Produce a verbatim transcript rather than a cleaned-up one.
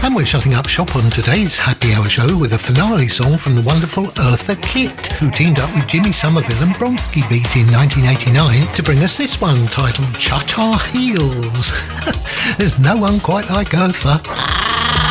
And we're shutting up shop on today's Happy Hour show with a finale song from the wonderful Eartha Kitt, who teamed up with Jimmy Somerville and Bronski Beat in nineteen eighty-nine to bring us this one titled Cha-Cha Heels. There's no one quite like Eartha.